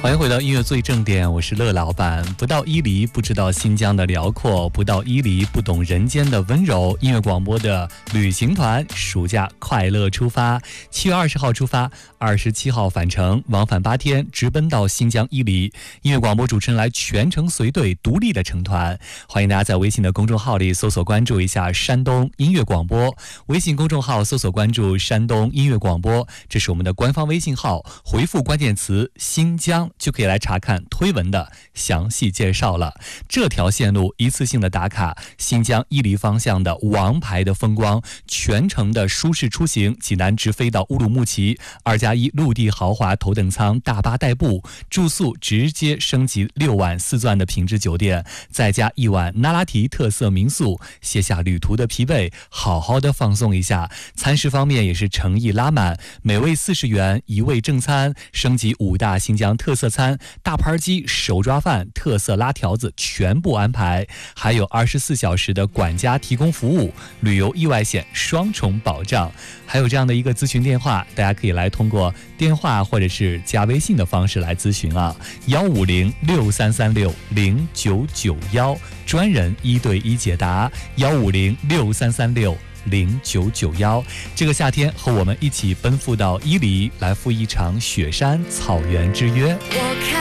欢迎回到音乐最正点，我是乐老板。不到伊犁不知道新疆的辽阔，不到伊犁不懂人间的温柔。音乐广播的旅行团，暑假快乐出发，7月20号出发，27号返程，往返8天，直奔到新疆伊犁。音乐广播主持人来全程随队，独立的成团。欢迎大家在微信的公众号里搜索关注一下山东音乐广播，微信公众号搜索关注山东音乐广播，这是我们的官方微信号，回复关键词新疆就可以来查看推文的详细介绍了。这条线路一次性的打卡，新疆伊犁方向的王牌的风光，全程的舒适出行，济南直飞到乌鲁木齐，2+1陆地豪华头等舱大巴代步，住宿直接升级6晚4钻的品质酒店，再加1晚那拉提特色民宿，卸下旅途的疲惫，好好的放松一下。餐食方面也是诚意拉满，每位40元1位正餐，升级5大新疆特色餐，大盘鸡、手抓饭、特色拉条子全部安排，还有24小时的管家提供服务，旅游意外险双重保障。还有这样的一个咨询电话，大家可以来通过电话或者是加微信的方式来咨询啊，15063360991，专人1对1解答，15063360991。这个夏天和我们一起奔赴到伊犁，来赴一场雪山草原之约。 我看